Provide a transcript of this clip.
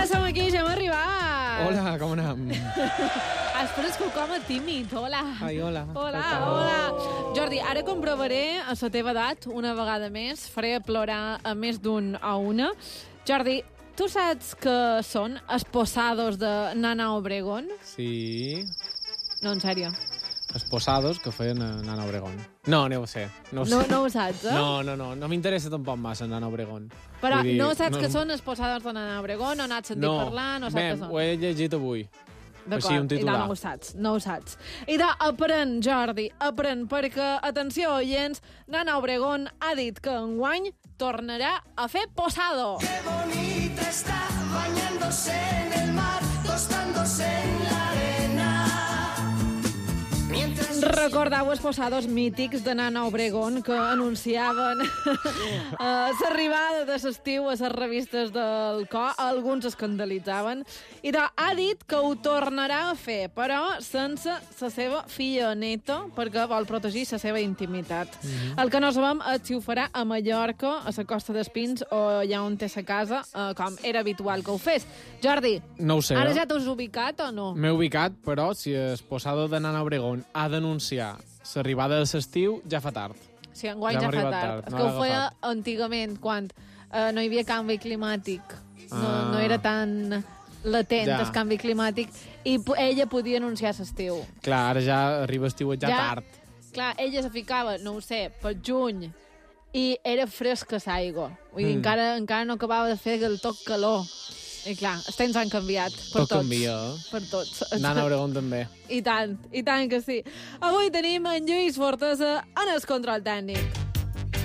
som aquí, ja hem arribat. Hola, com anem? Has pres com a tímid, hola. Ai, hola. Hola. Jordi, ara comprovaré a la teva edat una vegada més. Faré plorar a més d'un a una. Jordi, tu saps que són esposados de Nana Obregón? Sí, No, en sèrio. esposados que feien a Nana Obregón. No ho sé. No ho sé. No ho saps, eh? No m'interessa tampoc massa Nana Obregón. Però Vull dir, no saps que són esposados de Nana Obregón, no n'has sentit parlar, no saps què són. Ho he llegit avui. Així, un D'acord, i titular. no ho saps. I aprèn, Jordi, aprèn, perquè, atenció, oients, Nana Obregón ha dit que enguany tornarà a fer posado. Qué bonita está bañándose en el mar, tostándose en la arena. Recordeu els posados mítics de Nana Obregón que anunciaven l'arribada de l'estiu a les revistes del cor, alguns escandalitzaven, i ha dit que ho tornarà a fer, però sense la seva filla neta, perquè vol protegir la seva intimitat. El que no sabem és si ho farà a Mallorca, a la Costa d'Espins, o allà on té sa casa, com era habitual que ho fes. Jordi, No ho sé. ara ja t'has ubicat o no? M'he ubicat, però si el posado de Nana Obregón ha d'anunciar l'arribada de l'estiu, ja fa tard. Sí, enguany Ja ja hem fa arribat tard. tard, És no que ho l'ha feia agafat. antigament, quan no hi havia canvi climàtic. No Ah. era tan latent Ja. el canvi climàtic, i ella podia anunciar l'estiu. Clar, ara ja arriba estiu ja tard. Clar, ella se ficava, no ho sé, per juny, i era fresca l'aigua. Vull dir, encara no acabava de fer el toc calor. I clar, els temps han canviat per Tot tots. canvia, eh? Per tots. Nana Obregón també. I tant que sí. Avui tenim en Lluís Fortesa en el control tècnic.